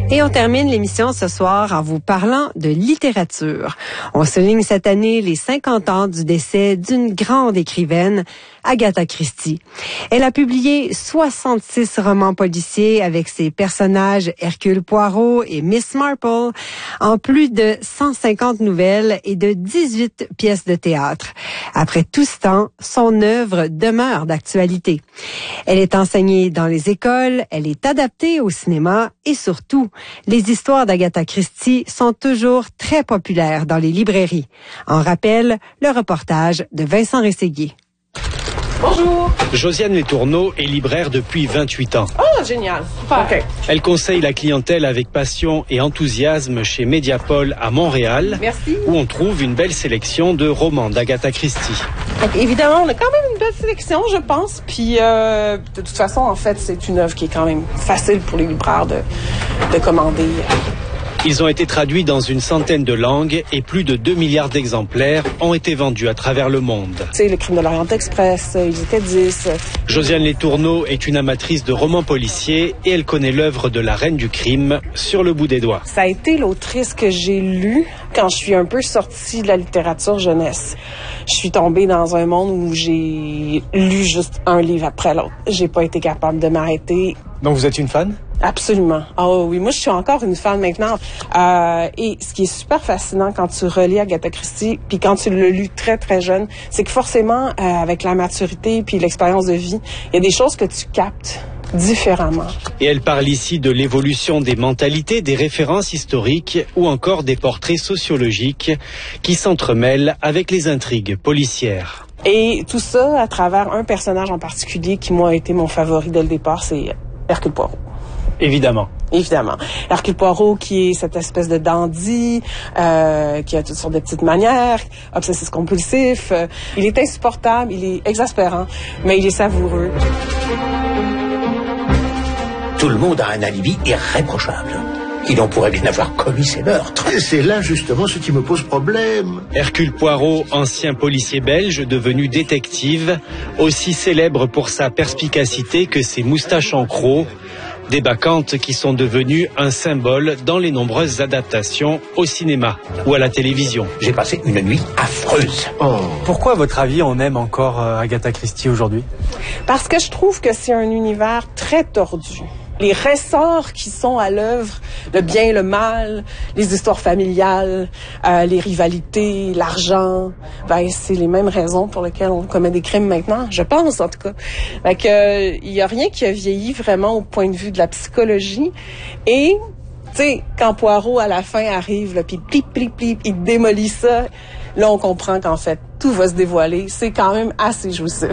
Et on termine l'émission ce soir en vous parlant de littérature. On souligne cette année les 50 ans du décès d'une grande écrivaine, Agatha Christie. Elle a publié 66 romans policiers avec ses personnages Hercule Poirot et Miss Marple, en plus de 150 nouvelles et de 18 pièces de théâtre. Après tout ce temps, son œuvre demeure d'actualité. Elle est enseignée dans les écoles, elle est adaptée au cinéma et surtout, les histoires d'Agatha Christie sont toujours très populaires dans les librairies. En rappel, le reportage de Vincent Rességuier. Bonjour. Josiane Letourneau est libraire depuis 28 ans. Oh, génial. Super. Okay. Elle conseille la clientèle avec passion et enthousiasme chez Mediapol à Montréal. Merci. Où on trouve une belle sélection de romans d'Agatha Christie. Okay, évidemment, on a quand même une belle sélection, je pense. Puis, de toute façon, en fait, c'est une œuvre qui est quand même facile pour les libraires de commander. Ils ont été traduits dans une centaine de langues et plus de 2 milliards d'exemplaires ont été vendus à travers le monde. Tu sais, le Crime de l'Orient Express, ils étaient 10. Josiane Letourneau est une amatrice de romans policiers et elle connaît l'œuvre de la reine du crime sur le bout des doigts. Ça a été l'autrice que j'ai lue quand je suis un peu sortie de la littérature jeunesse. Je suis tombée dans un monde où j'ai lu juste un livre après l'autre. J'ai pas été capable de m'arrêter. Donc vous êtes une fan? Absolument. Oh oui, moi je suis encore une fan maintenant. Et ce qui est super fascinant quand tu relis Agatha Christie, puis quand tu l'as lu très très jeune, c'est que forcément avec la maturité puis l'expérience de vie, il y a des choses que tu captes différemment. Et elle parle ici de l'évolution des mentalités, des références historiques ou encore des portraits sociologiques qui s'entremêlent avec les intrigues policières. Et tout ça à travers un personnage en particulier qui moi a été mon favori dès le départ, c'est Hercule Poirot. Évidemment. Évidemment. Hercule Poirot qui est cette espèce de dandy, qui a toutes sortes de petites manières, obsessif compulsif. Il est insupportable, il est exaspérant, mais il est savoureux. Tout le monde a un alibi irréprochable. Il en pourrait bien avoir commis ces meurtres. Et c'est là justement ce qui me pose problème. Hercule Poirot, ancien policier belge devenu détective, aussi célèbre pour sa perspicacité que ses moustaches en croc, des bacchantes qui sont devenues un symbole dans les nombreuses adaptations au cinéma ou à la télévision. J'ai passé une nuit affreuse. Oh. Pourquoi, à votre avis, on aime encore Agatha Christie aujourd'hui? Parce que je trouve que c'est un univers très tordu. Les ressorts qui sont à l'œuvre, le bien et le mal, les histoires familiales, les rivalités, l'argent, ben c'est les mêmes raisons pour lesquelles on commet des crimes maintenant, je pense en tout cas. Fait que il y a rien qui a vieilli vraiment au point de vue de la psychologie. Et tu sais, quand Poirot à la fin arrive là, puis plip plip plip, il démolit ça, là on comprend qu'en fait tout va se dévoiler. C'est quand même assez jouissif.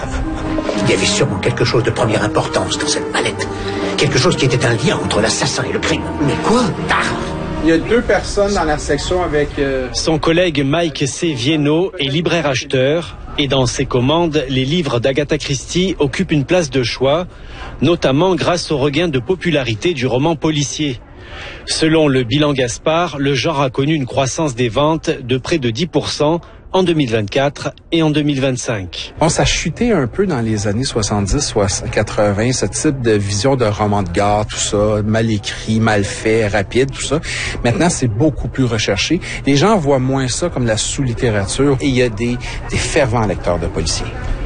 Il y avait sûrement quelque chose de première importance dans cette mallette. Quelque chose qui était un lien entre l'assassin et le crime. Mais quoi? Il y a 2 personnes dans la section avec... Son collègue Mike C. Vieno est libraire-acheteur et dans ses commandes, les livres d'Agatha Christie occupent une place de choix, notamment grâce au regain de popularité du roman policier. Selon le bilan Gaspard, le genre a connu une croissance des ventes de près de 10% en 2024 et en 2025. Ça a chuté un peu dans les années 70, 80, ce type de vision de roman de gare, tout ça, mal écrit, mal fait, rapide, tout ça. Maintenant, c'est beaucoup plus recherché. Les gens voient moins ça comme la sous-littérature et il y a des fervents lecteurs de policiers.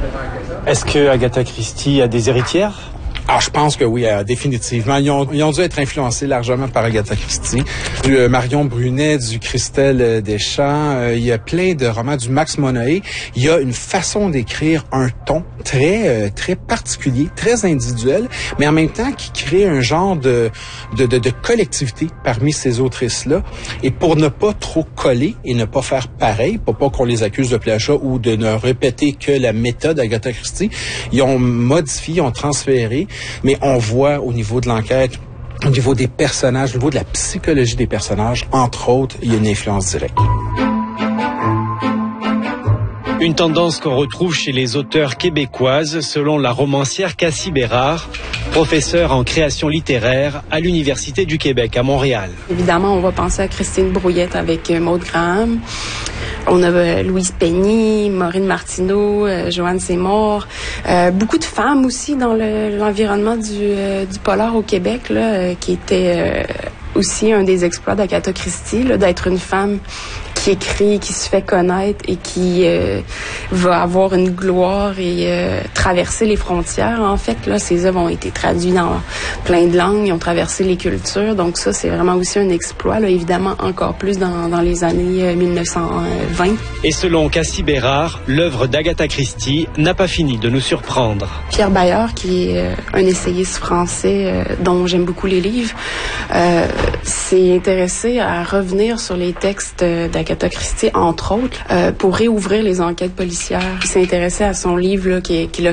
Est-ce que Agatha Christie a des héritières? Ah, je pense que oui, définitivement. Ils ont dû être influencés largement par Agatha Christie. Du Marion Brunet, du Christelle Deschamps, il y a plein de romans, du Max Monod. Il y a une façon d'écrire, un ton très très particulier, très individuel, mais en même temps qui crée un genre de collectivité parmi ces autrices-là. Et pour ne pas trop coller et ne pas faire pareil, pour pas qu'on les accuse de plagiat ou de ne répéter que la méthode Agatha Christie, ils ont modifié, ils ont transféré. Mais on voit au niveau de l'enquête, au niveau des personnages, au niveau de la psychologie des personnages, entre autres, il y a une influence directe. Une tendance qu'on retrouve chez les auteurs québécoises, selon la romancière Cassie Bérard, professeure en création littéraire à l'Université du Québec à Montréal. Évidemment, on va penser à Christine Brouillette avec Maude Graham. On a Louise Penny, Maureen Martineau, Joanne Seymour. Beaucoup de femmes aussi dans l'environnement du polar au Québec, là, qui étaient aussi un des exploits d'Agatha Christie, là, d'être une femme qui écrit, qui se fait connaître et qui va avoir une gloire et traverser les frontières. En fait, là, ses œuvres ont été traduites dans plein de langues, ils ont traversé les cultures. Donc ça, c'est vraiment aussi un exploit, là, évidemment encore plus dans les années 1920. Et selon Cassie Bérard, l'œuvre d'Agatha Christie n'a pas fini de nous surprendre. Pierre Bayard, qui est un essayiste français dont j'aime beaucoup les livres, s'est intéressé à revenir sur les textes d'Agatha Christie, entre autres, pour réouvrir les enquêtes policières. Il s'est intéressé à son livre là, qu'il a